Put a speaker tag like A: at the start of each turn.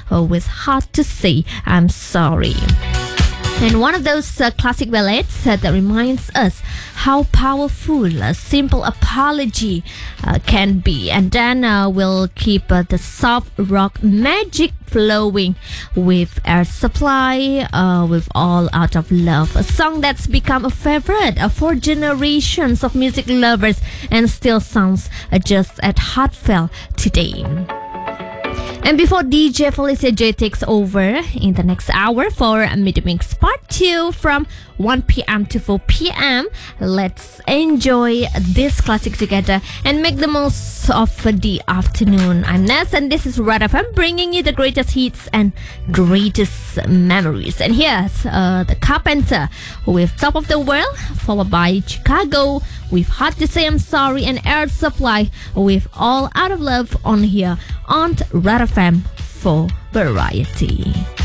A: with Hard to Say I'm Sorry. And one of those classic ballads that reminds us how powerful a simple apology can be. And then we'll keep the soft rock magic flowing with Air Supply, with All Out of Love, a song that's become a favorite for generations of music lovers and still sounds just as heartfelt today. And before DJ Felicia J takes over in the next hour for Mid Mix Part 2 from 1 p.m. to 4 p.m., let's enjoy this classic together and make the most of the afternoon. I'm Ness and this is Red FM, bringing you the greatest hits and greatest memories. And here's The Carpenter with Top of the World, followed by Chicago with Hard to Say I'm Sorry, and Air Supply with All Out of Love on here on Red FM for Variety.